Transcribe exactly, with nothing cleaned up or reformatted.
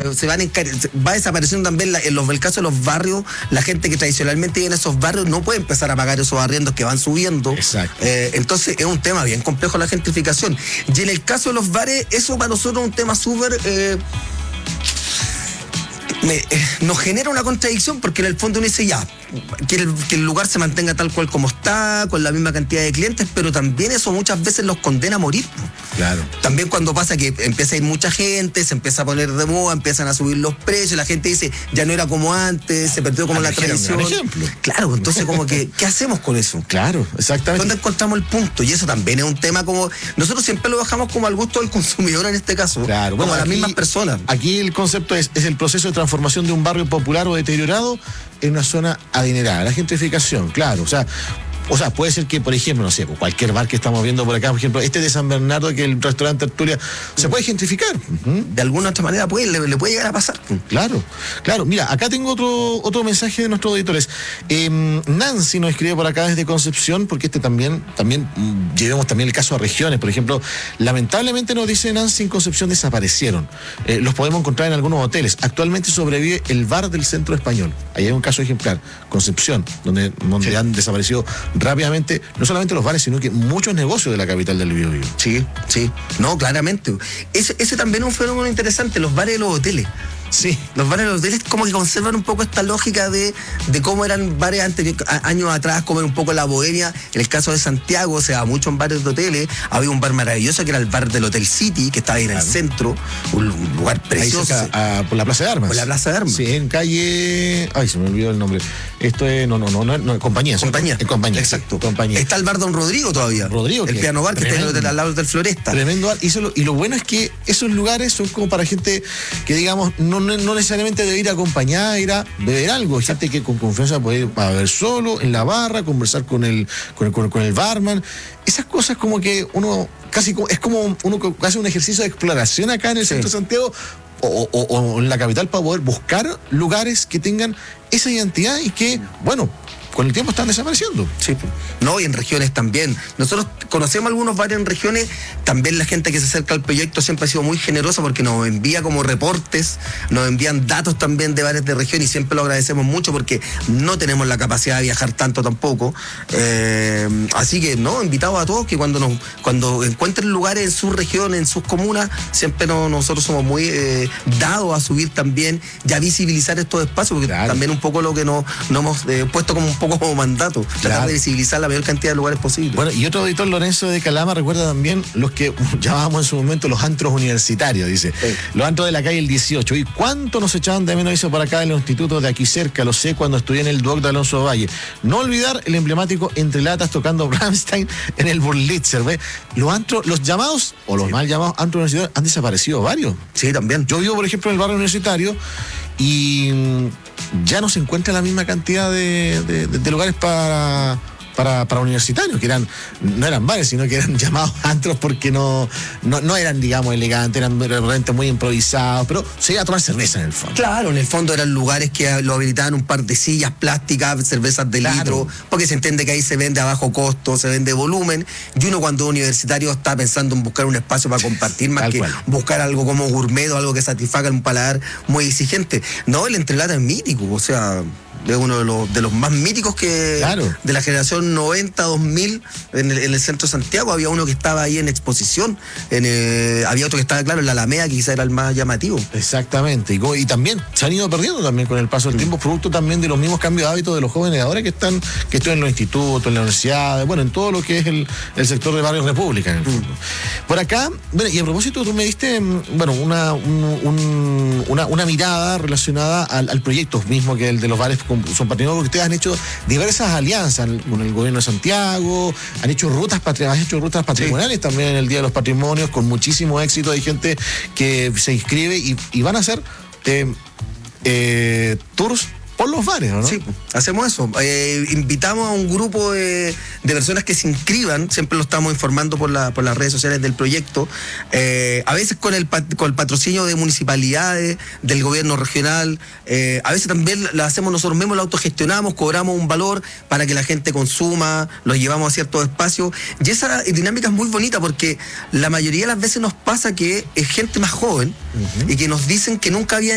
Claro, se van encar- va desapareciendo también la, en los, el caso de los barrios, la gente que tradicionalmente vive en esos barrios no puede empezar a pagar esos arriendos que van subiendo. Exacto. Eh, entonces es un tema bien complejo la gentrificación. Y en el caso de los bares, eso para nosotros es un tema súper... Eh, Me, eh, nos genera una contradicción porque en el fondo uno dice ya, que el, que el lugar se mantenga tal cual como está, con la misma cantidad de clientes, pero también eso muchas veces los condena a morir. Claro. También cuando pasa que empieza a ir mucha gente, se empieza a poner de moda, empiezan a subir los precios, la gente dice, ya no era como antes, se perdió como Ah, la ejemplo, tradición. un ejemplo. Claro, entonces como que, ¿qué hacemos con eso? Claro, exactamente. ¿Dónde encontramos el punto? Y eso también es un tema como... Nosotros siempre lo dejamos como al gusto del consumidor en este caso. Claro, como bueno, a las aquí- mismas personas. Aquí el concepto es, es el proceso de transformación de un barrio popular o deteriorado en una zona adinerada. La gentrificación, claro. O sea, o sea, puede ser que, por ejemplo, no sé, cualquier bar que estamos viendo por acá, por ejemplo, este de San Bernardo, que el restaurante Tertulia, se puede gentrificar. Uh-huh. De alguna otra manera puede, le, le puede llegar a pasar. Claro, claro. Mira, acá tengo otro otro mensaje de nuestros auditores. Eh, Nancy nos escribe por acá desde Concepción, porque este también, también mm, llevemos también el caso a regiones. Por ejemplo, lamentablemente nos dice Nancy, en Concepción desaparecieron. Eh, los podemos encontrar en algunos hoteles. Actualmente sobrevive el bar del Centro Español. Ahí hay un caso ejemplar, Concepción, donde, donde Sí. han desaparecido rápidamente, no solamente los bares, sino que muchos negocios de la capital del Biobío. Sí, sí. No, claramente. Ese, ese también es un fenómeno interesante, los bares y los hoteles. Sí. Los bares y los hoteles como que conservan un poco esta lógica de, de cómo eran bares anterior, a, años atrás, como era un poco la bohemia. En el caso de Santiago, o sea, mucho en bares de hoteles. Había un bar maravilloso que era el bar del Hotel City, que estaba ahí en Claro. el centro. Un, un lugar Ahí precioso. cerca, a- por la Plaza de Armas. Por la Plaza de Armas. Sí, en calle... Ay, se me olvidó el nombre. Esto es... No, no, no, no, no compañía. ¿cierto? Compañía. En compañía. Exacto. Sí, compañía. Está el bar Don Rodrigo todavía. Rodrigo, El que piano bar que está en el tremendo. hotel al lado del Floresta. Tremendo bar. Y, eso lo, y lo bueno es que esos lugares son como para gente que, digamos, no, no, no necesariamente debe ir acompañada, ir a beber algo. Gente que con confianza puede ir a beber solo, en la barra, conversar con el, con el, con el, con el barman. Esas cosas como que uno casi como- es como uno que hace un ejercicio de exploración acá en el Sí. centro de Santiago o, o- o en la capital para poder buscar lugares que tengan esa identidad y que, bueno, con el tiempo están desapareciendo. Sí, pues. No, y en regiones también. Nosotros conocemos algunos bares en regiones, también la gente que se acerca al proyecto siempre ha sido muy generosa porque nos envía como reportes, nos envían datos también de bares de región y siempre lo agradecemos mucho porque no tenemos la capacidad de viajar tanto tampoco. Eh, así que, no, invitados a todos que cuando nos cuando encuentren lugares en sus regiones, en sus comunas, siempre no, nosotros somos muy eh, dados a subir también y a visibilizar estos espacios, porque Claro. también un poco lo que nos, nos hemos eh, puesto como un poco como mandato, tratar Claro. de visibilizar la mayor cantidad de lugares posible. Bueno, y otro auditor, Lorenzo de Calama, recuerda también los que llamábamos en su momento los antros universitarios, dice. Sí. Los antros de la calle el dieciocho. ¿Y cuánto nos echaban de menos eso para acá en los institutos de aquí cerca? Lo sé cuando estudié en el Duoc de Alonso Valle. No olvidar el emblemático Entre Latas tocando Rammstein en el Burlitzer, ¿ve? Los antros, los llamados, o los Sí. mal llamados antros universitarios, han desaparecido varios. Sí, también. Yo vivo, por ejemplo, en el barrio universitario y mm, ya no se encuentra la misma cantidad de, de- de- de lugares para, para, para universitarios, que eran, no eran bares, sino que eran llamados antros porque no, no, no eran, digamos, elegantes, eran realmente muy improvisados, pero se iba a tomar cerveza en el fondo. Claro, en el fondo eran lugares que lo habilitaban un par de sillas plásticas, cervezas de Claro. litro, porque se entiende que ahí se vende a bajo costo, se vende volumen, y uno cuando es universitario está pensando en buscar un espacio para compartir más Tal que cual. buscar algo como gourmet o algo que satisfaga un paladar muy exigente. No, el entrelata es mítico, o sea, es uno de los, de los más míticos que Claro. de la generación noventa, dos mil en el, en el centro de Santiago. Había uno que estaba ahí en exposición, en, eh, había otro que estaba, claro, en la Alameda, que quizá era el más llamativo. Exactamente, y, co- y también se han ido perdiendo también con el paso del tiempo, producto también de los mismos cambios de hábitos de los jóvenes ahora que están, que están en los institutos, en las universidades, bueno, en todo lo que es el, el sector de Barrio República, en el fondo. Por acá, bueno, y a propósito, tú me diste, mm, bueno, una, un- un- una, una mirada relacionada al, al proyecto mismo que el de los bares con- son patrimonios, porque ustedes han hecho diversas alianzas con el gobierno de Santiago, han hecho rutas patri- han hecho rutas patrimoniales también en el Día de los Patrimonios, con muchísimo éxito. Hay gente que se inscribe y, y van a hacer eh, eh, tours por los bares, ¿no? Sí, hacemos eso. Eh, invitamos a un grupo de, de personas que se inscriban, siempre lo estamos informando por, la, por las redes sociales del proyecto, eh, a veces con el, pat- con el patrocinio de municipalidades, del gobierno regional, eh, a veces también lo hacemos nosotros mismos, lo autogestionamos, cobramos un valor para que la gente consuma, los llevamos a ciertos espacios, y esa dinámica es muy bonita porque la mayoría de las veces nos pasa que es gente más joven, uh-huh, y que nos dicen que nunca había